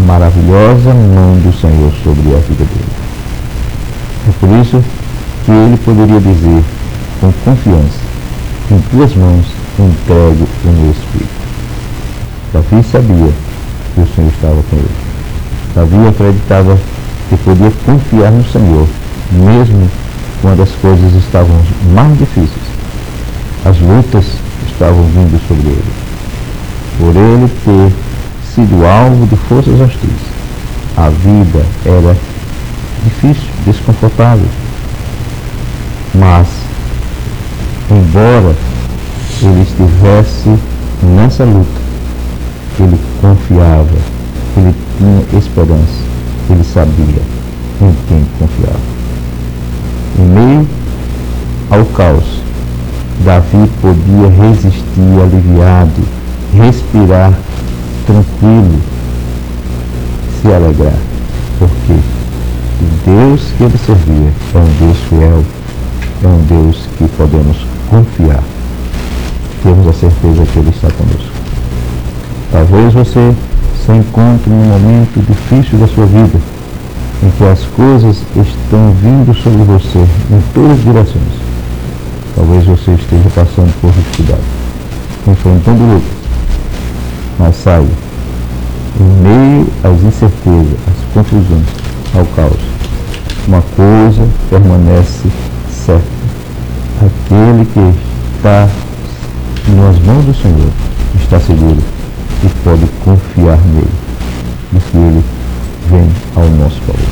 maravilhosa mão do Senhor sobre a vida dele. É por isso que ele poderia dizer com confiança: em tuas mãos entrego o meu espírito. Davi sabia que o Senhor estava com ele. Davi acreditava que podia confiar no Senhor, mesmo quando as coisas estavam mais difíceis. As lutas estavam vindo sobre ele. Por ele ter sido alvo de forças hostis, a vida era difícil, desconfortável. Mas, embora ele estivesse nessa luta, ele confiava, ele tinha esperança, ele sabia em quem confiava. Em meio ao caos, Davi podia resistir aliviado, respirar tranquilo, se alegrar, porque o Deus que ele servia é um Deus fiel, é um Deus que podemos confiar. Temos a certeza que ele está conosco. Talvez você se encontre num momento difícil da sua vida, em que as coisas estão vindo sobre você em todas as direções. Talvez você esteja passando por dificuldade, enfrentando lutas, mas saiba, em meio às incertezas, às confusões, ao caos, uma coisa permanece certa: aquele que está nas mãos do Senhor está seguro e pode confiar nele, e que ele vem ao nosso favor.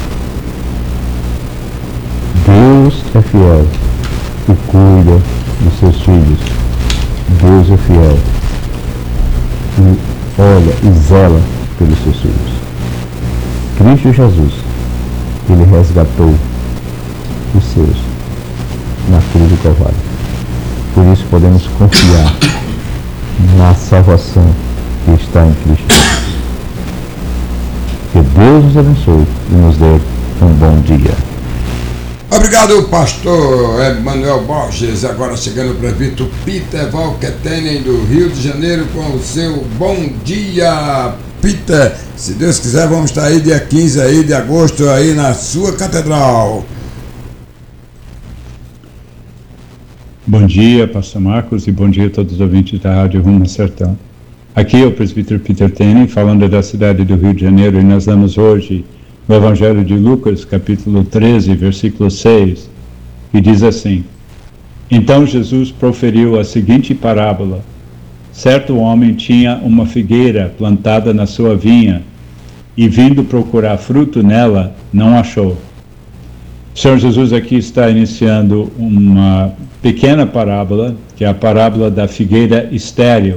Deus é fiel e cuida dos seus filhos. Deus é fiel e olha e zela pelos seus filhos. Cristo Jesus, ele resgatou os seus na cruz do Calvário. Por isso podemos confiar na salvação que está em Cristo Jesus. Que Deus nos abençoe e nos dê um bom dia. Obrigado, pastor Emanuel Borges. Agora chegando o prefeito Peter Valquetenen, do Rio de Janeiro, com o seu bom dia, Peter. Se Deus quiser, vamos estar aí dia 15 aí de agosto aí na sua catedral. Bom dia, pastor Marcos, e bom dia a todos os ouvintes da Rádio Rumo Sertão. Aqui é o presbítero Peter Tenen, falando da cidade do Rio de Janeiro, e nós damos hoje no Evangelho de Lucas, capítulo 13, versículo 6, que diz assim: Então Jesus proferiu a seguinte parábola: Certo homem tinha uma figueira plantada na sua vinha, e vindo procurar fruto nela, não achou. O Senhor Jesus aqui está iniciando uma pequena parábola, que é a parábola da figueira estéril.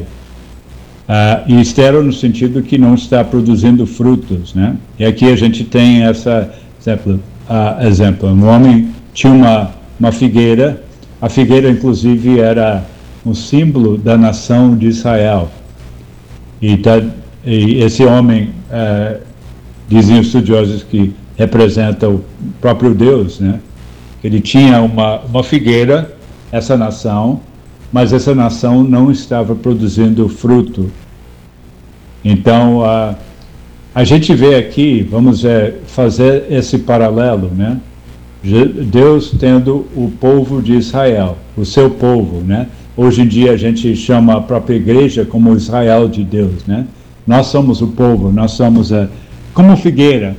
E estéril no sentido que não está produzindo frutos, né? E aqui a gente tem essa exemplo. Um homem tinha uma figueira. A figueira, inclusive, era um símbolo da nação de Israel. E esse homem, dizem os estudiosos, que representa o próprio Deus, né? Ele tinha uma figueira, essa nação, mas essa nação não estava produzindo fruto. Então, a gente vê aqui, vamos fazer esse paralelo, né? Deus tendo o povo de Israel, o seu povo, né? Hoje em dia a gente chama a própria igreja como Israel de Deus, né? Nós somos o povo, nós somos como figueira.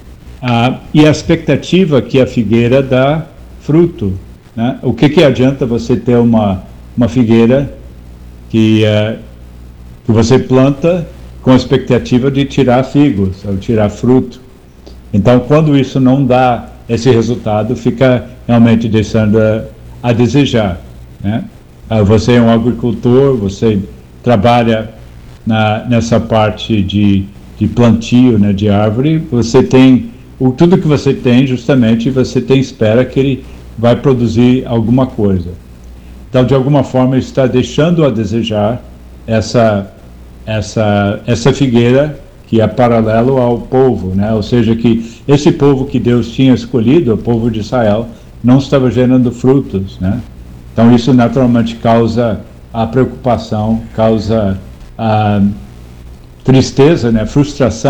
E a expectativa que a figueira dá fruto, né? O que adianta você ter uma figueira que você planta com a expectativa de tirar figos, ou tirar fruto? Então, quando isso não dá esse resultado, fica realmente deixando a desejar, né? Você é um agricultor, você trabalha nessa parte de plantio, né, de árvore, você tem tudo que você tem, justamente, você tem espera que ele vai produzir alguma coisa. Então, de alguma forma, ele está deixando a desejar essa figueira que é paralelo ao povo, né? Ou seja, que esse povo que Deus tinha escolhido, o povo de Israel, não estava gerando frutos, né? Então, isso naturalmente causa a preocupação, causa a tristeza, né? Frustração